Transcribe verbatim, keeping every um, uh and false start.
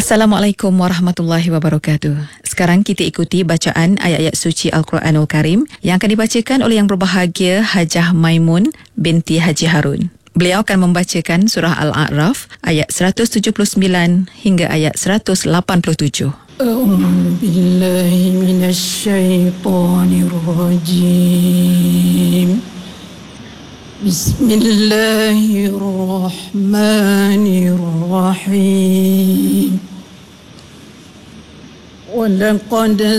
Assalamualaikum warahmatullahi wabarakatuh. Sekarang kita ikuti bacaan ayat-ayat suci Al-Quranul Karim yang akan dibacakan oleh Yang Berbahagia Hajah Maimun binti Haji Harun. Beliau akan membacakan surah Al-A'raf ayat seratus tujuh puluh sembilan hingga ayat seratus lapan puluh tujuh. A'udzu billahi minasy syaithanir rajim. Bismillahirrahmanirrahim. Walaqad